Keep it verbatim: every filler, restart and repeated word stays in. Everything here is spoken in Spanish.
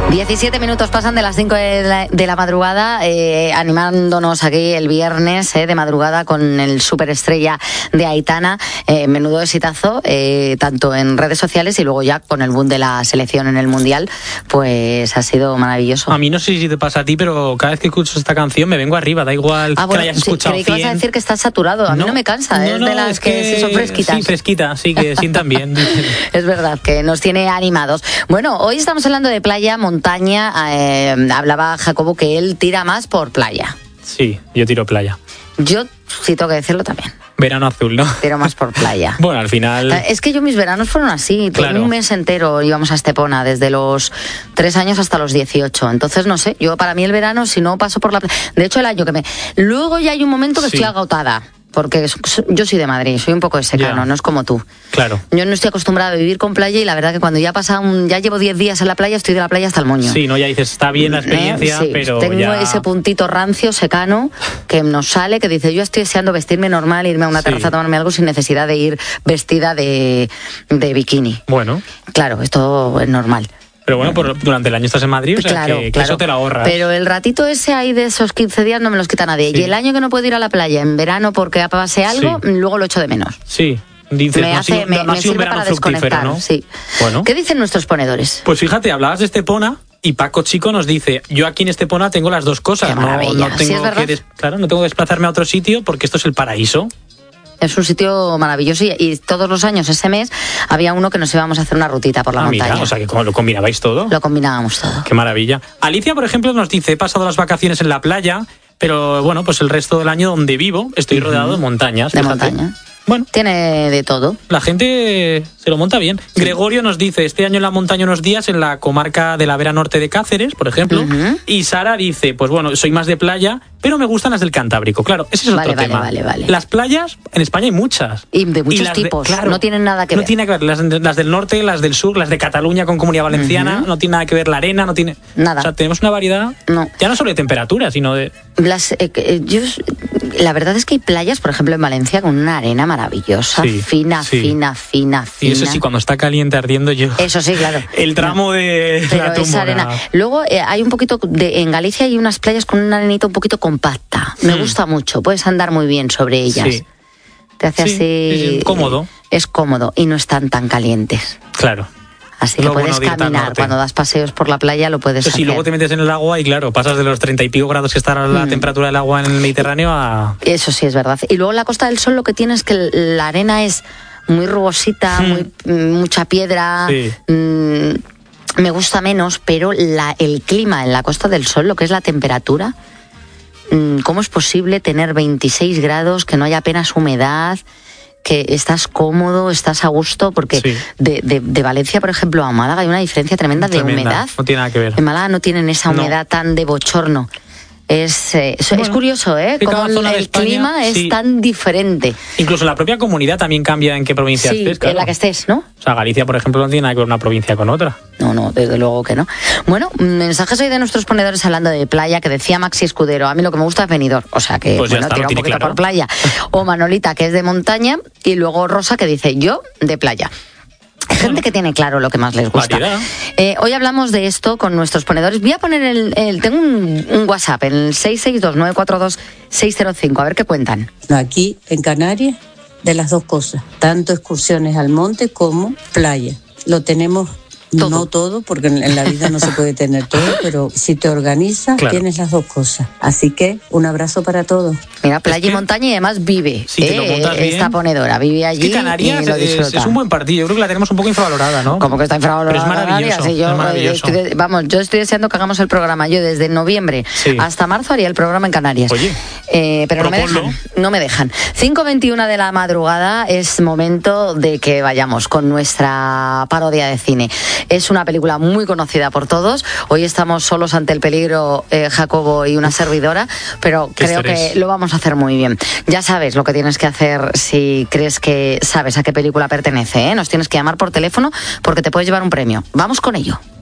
diecisiete minutos pasan de las cinco de la, de la madrugada, eh, animándonos aquí el viernes eh, de madrugada con el superestrella de Aitana. Eh, menudo exitazo, eh, tanto en redes sociales y luego ya con el boom de la selección en el Mundial, pues ha sido maravilloso. A mí no sé si te pasa a ti, pero cada vez que escucho esta canción me vengo arriba, da igual ah, bueno, que la hayas escuchado sí, creí que ibas a decir que estás saturado, a mí no, no me cansa, no, es no, de las es que, que sí son fresquitas. Sí, fresquita, sí, que sientan bien. Es verdad, que nos tiene animados. Bueno, hoy estamos hablando de playa, montaña. Eh, hablaba Jacobo que él tira más por playa. Sí, yo tiro playa. Yo sí tengo que decirlo también. Verano azul, ¿no? Tiro más por playa. Bueno, al final... Es que yo mis veranos fueron así. Claro. Un mes entero íbamos a Estepona, desde los tres años hasta los dieciocho. Entonces, no sé, yo para mí el verano, si no paso por la playa... De hecho, el año que me... Luego ya hay un momento que sí. estoy agotada. Porque yo soy de Madrid, soy un poco de secano, yeah. no es como tú. Claro. Yo no estoy acostumbrada a vivir con playa y la verdad que cuando ya pasa un, ya llevo diez días en la playa, estoy de la playa hasta el moño. Sí, no, ya dices, está bien la experiencia, ¿Eh? sí, pero tengo ya... ese puntito rancio, secano, que nos sale, que dice, yo estoy deseando vestirme normal, irme a una sí. terraza a tomarme algo sin necesidad de ir vestida de, de bikini. Bueno. Claro, esto es normal. Pero bueno, por, durante el año estás en Madrid, o sea, claro, que, que claro. eso te la ahorras. Pero el ratito ese ahí de esos quince días no me los quita nadie. Sí. Y el año que no puedo ir a la playa en verano porque pase algo, sí. luego lo echo de menos. Sí. Dices, me no hace, sido, me, no me sirve para desconectar, ¿no? Sí. Bueno. ¿Qué dicen nuestros ponedores? Pues fíjate, hablabas de Estepona y Paco Chico nos dice, yo aquí en Estepona tengo las dos cosas. Qué maravilla. No, no tengo ¿Sí es verdad? que des, claro, no tengo que desplazarme a otro sitio porque esto es el paraíso. Es un sitio maravilloso y, y todos los años, ese mes, había uno que nos íbamos a hacer una rutita por la ah, montaña. Mira, o sea, que como lo combinabais todo. Lo combinábamos todo. Qué maravilla. Alicia, por ejemplo, nos dice, he pasado las vacaciones en la playa, pero bueno, pues el resto del año donde vivo estoy uh-huh. rodeado de montañas. De fíjate. montaña. Bueno. Tiene de todo. La gente se lo monta bien. Sí. Gregorio nos dice, este año en la montaña unos días en la comarca de la Vera Norte de Cáceres, por ejemplo. Uh-huh. Y Sara dice, pues bueno, soy más de playa, pero me gustan las del Cantábrico. Claro, ese es vale, otro vale, tema. Vale, vale. Las playas, en España hay muchas. Y de muchos y tipos. De, claro, no tienen nada que no ver. No tiene que ver. Las, las del norte, las del sur, las de Cataluña con Comunidad Valenciana, uh-huh. no tiene nada que ver la arena, no tiene... Nada. O sea, tenemos una variedad, no. ya no solo de temperatura, sino de... Las, eh, yo, la verdad es que hay playas, por ejemplo, en Valencia, con una arena maravillosa, sí, fina, sí. fina, fina, fina. Y eso sí, cuando está caliente ardiendo yo... Eso sí, claro. El tramo no. de Pero la esa arena. Luego eh, hay un poquito, de, en Galicia hay unas playas con una arenita un poquito compacta. Me mm. gusta mucho, puedes andar muy bien sobre ellas. Sí. Te hace sí, así... Sí, cómodo. Es cómodo y no están tan calientes. Claro. Así que puedes bueno caminar, cuando das paseos por la playa lo puedes sí, hacer. Sí, luego te metes en el agua y claro, pasas de los treinta y pico grados que está la mm. temperatura del agua en el Mediterráneo a... Eso sí es verdad. Y luego en la Costa del Sol lo que tienes es que la arena es muy rugosita, mm. muy, mucha piedra... Sí. Mmm, me gusta menos, pero la, el clima en la Costa del Sol, lo que es la temperatura, ¿cómo es posible tener veintiséis grados, que no haya apenas humedad, que estás cómodo, estás a gusto? Porque sí. de, de, de Valencia, por ejemplo, a Málaga hay una diferencia tremenda, tremenda de humedad. No tiene nada que ver. En Málaga no tienen esa humedad no. tan de bochorno. Es, eh, es, bueno, es curioso, ¿eh? Como el, el España, clima es sí. tan diferente. Incluso la propia comunidad también cambia en qué provincia sí, estés. Claro. En la que estés, ¿no? O sea, Galicia, por ejemplo, no tiene nada que ver una provincia con otra. No, no, desde luego que no. Bueno, mensajes hoy de nuestros ponedores hablando de playa, que decía Maxi Escudero, a mí lo que me gusta es Benidorm, o sea que, pues bueno, está, tira un poquito claro. por playa. O Manolita, que es de montaña, y luego Rosa, que dice, yo, de playa. Hay gente que tiene claro lo que más les gusta. Eh, hoy hablamos de esto con nuestros ponedores. Voy a poner el... el tengo un, un WhatsApp, en el seis seis dos nueve cuatro dos seis cero cinco, a ver qué cuentan. Aquí, en Canarias, de las dos cosas. Tanto excursiones al monte como playa. Lo tenemos... Todo. No todo, porque en la vida no se puede tener todo, pero si te organizas, claro. tienes las dos cosas. Así que un abrazo para todos. Mira, playa es que, y montaña, y además vive. Si te eh, lo montas bien. Esta ponedora vive allí. Es que Canarias y lo es, es un buen partido. Yo creo que la tenemos un poco infravalorada, ¿no? Como que está infravalorada. Pero es maravilloso. Sí, yo, es maravilloso. Estoy, vamos, yo estoy deseando que hagamos el programa. Yo desde noviembre sí. hasta marzo haría el programa en Canarias. Oye, eh, pero no me dejan. No me dejan. cinco veintiuno de la madrugada es momento de que vayamos con nuestra parodia de cine. Es una película muy conocida por todos. Hoy estamos solos ante el peligro, eh, Jacobo y una servidora, pero creo estrés. que lo vamos a hacer muy bien. Ya sabes lo que tienes que hacer si crees que sabes a qué película pertenece, ¿eh? Nos tienes que llamar por teléfono porque te puedes llevar un premio. Vamos con ello.